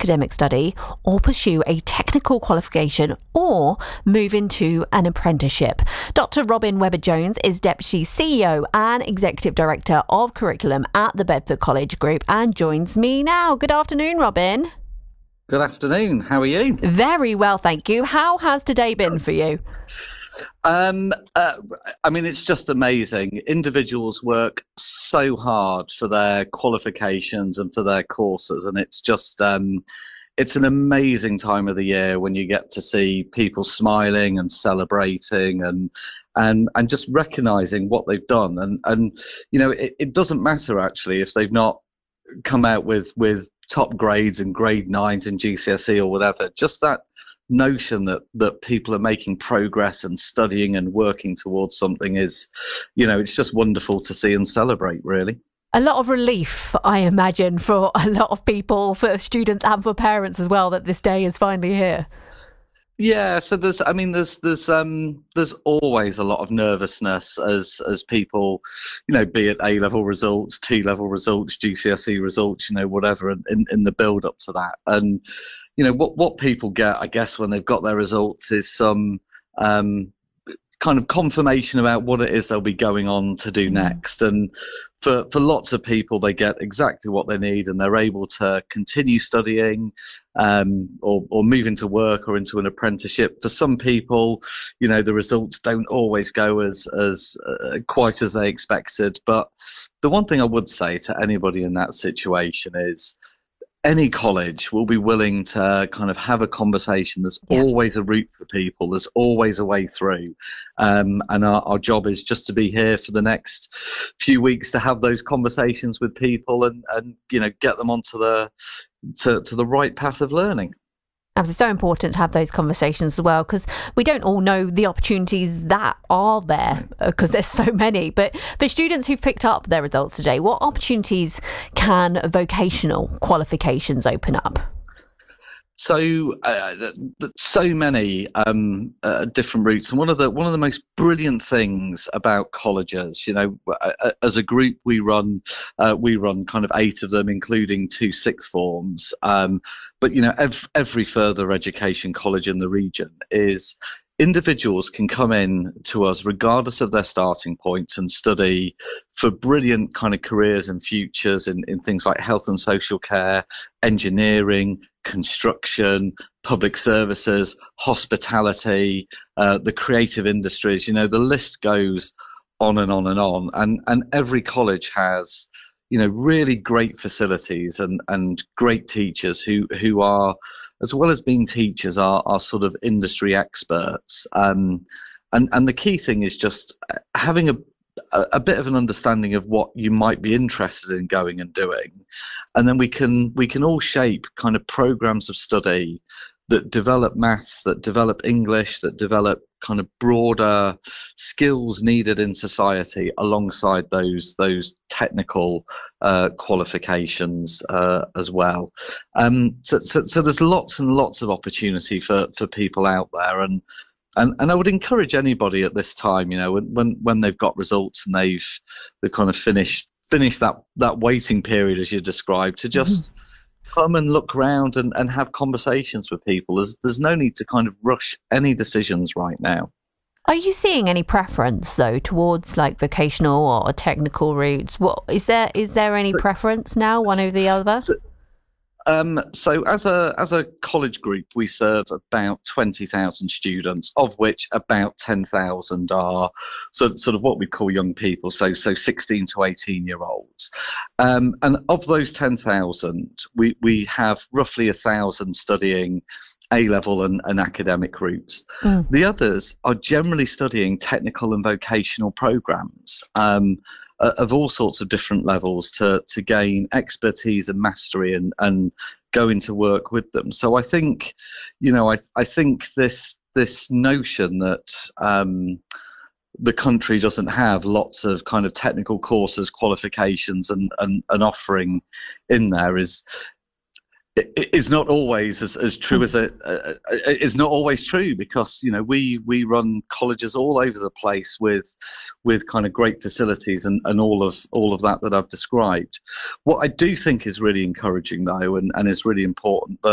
academic study or pursue a technical qualification or move into an apprenticeship. Dr. Robin Webber-Jones is Deputy CEO and Executive Director of Curriculum at the Bedford College Group and joins me now. Good afternoon, Robin. Good afternoon. How are you? Very well, thank you. How has today been for you? It's just amazing. Individuals work so hard for their qualifications and for their courses, and it's just it's an amazing time of the year when you get to see people smiling and celebrating and just recognizing what they've done. And it doesn't matter actually if they've not come out with top grades and grade 9s in GCSE or whatever. Just that notion that people are making progress and studying and working towards something is, it's just wonderful to see and celebrate, really. A lot of relief, I imagine, for a lot of people, for students and for parents as well, that this day is finally here. Yeah, so there's always a lot of nervousness as people, be it A-level results, T-level results, GCSE results, whatever, in the build up to that. And what people get, I guess, when they've got their results is some kind of confirmation about what it is they'll be going on to do next. And for lots of people, they get exactly what they need and they're able to continue studying or move into work or into an apprenticeship. For some people, the results don't always go as quite as they expected. But the one thing I would say to anybody in that situation is any college will be willing to kind of have a conversation. There's always a route for people. There's always a way through. And our job is just to be here for the next few weeks to have those conversations with people and get them onto to the right path of learning. It's so important to have those conversations as well, because we don't all know the opportunities that are there, because there's so many. But for students who've picked up their results today, what opportunities can vocational qualifications open up? So many different routes, and one of the most brilliant things about colleges, as a group we run kind of 8 of them, including 2 sixth forms. But every further education college in the region is individuals can come in to us regardless of their starting points and study for brilliant kind of careers and futures in things like health and social care, engineering, construction, public services, hospitality, the creative industries. The list goes on and on and on. And every college has, really great facilities and great teachers who are, as well as being teachers, are sort of industry experts. And the key thing is just having a bit of an understanding of what you might be interested in going and doing, and then we can all shape kind of programs of study that develop maths, that develop English, that develop kind of broader skills needed in society alongside those technical qualifications as well. So there's lots and lots of opportunity for people out there, and I would encourage anybody at this time, when they've got results and they've kind of finished that waiting period as you described, to just come and look around and have conversations with people. There's no need to kind of rush any decisions right now. Are you seeing any preference though towards like vocational or technical routes? What is there any preference now, one over the other? So as a college group, we serve about 20,000 students, of which about 10,000 are sort of what we call young people, so 16 to 18-year-olds. And of those 10,000, we have roughly 1,000 studying A-level and academic routes. The others are generally studying technical and vocational programs. Of all sorts of different levels to gain expertise and mastery and go into work with them. So I think, I think this notion that the country doesn't have lots of kind of technical courses, qualifications and offering in there is it's not always as true as it's not always true, because we run colleges all over the place with kind of great facilities and all of that I've described. What I do think is really encouraging though, and is really important,